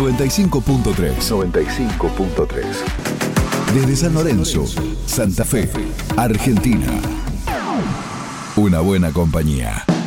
95.3. 95.3. Desde San Lorenzo, Santa Fe, Argentina. Una buena compañía.